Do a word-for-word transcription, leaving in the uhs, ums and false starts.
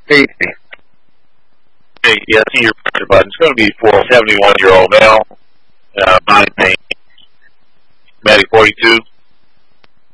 Hey. Hey, yeah, see your pressure button. It's going to be for a seventy-one-year-old male, uh, body pain, Medic forty-two.